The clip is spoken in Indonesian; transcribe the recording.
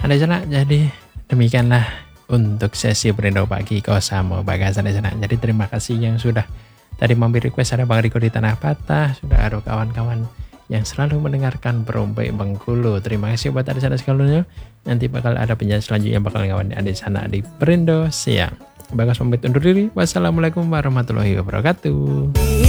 Ada sana, jadi demikianlah untuk sesi Berindo Pagi Kosamo Bagasan di sana. Jadi terima kasih yang sudah tadi mampir request, ada Bang Riko di Tanah Patah, sudah ada kawan-kawan yang selalu mendengarkan Berombai Bengkulu. Terima kasih buat ada sana sekalian. Nanti bakal ada penjelasan selanjutnya bakal ngawan ada di sana di Berindo Siang. Bagas pamit undur diri. Wassalamualaikum warahmatullahi wabarakatuh.